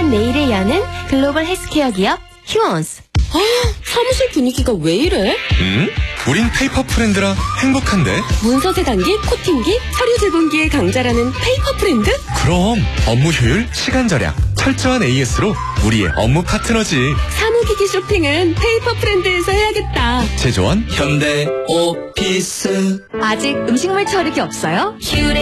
모든 내일을 여는 글로벌 헬스케어 기업 휴원스. 사무실 분위기가 왜 이래? 우린 페이퍼 프렌드라 행복한데. 문서 세단기, 코팅기, 서류 제본기의 강자라는 페이퍼 프렌드? 그럼 업무 효율, 시간 절약, 철저한 AS로 우리의 업무 파트너지. 사무기기 쇼핑은 페이퍼 프렌드에서 해야겠다. 제조원 현대 오피스. 아직 음식물 처리기 없어요?